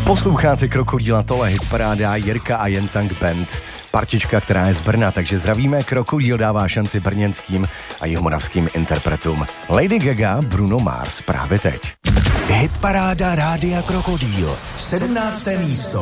Posloucháte Krokodýla Tohle, hitparáda Jirka a Jentang Band. Partička, která je z Brna, takže zdravíme. Krokodýl dává šanci brněnským a jihomoravským interpretům. Lady Gaga, Bruno Mars právě teď. Hitparáda Rádia Krokodýl, 17. místo.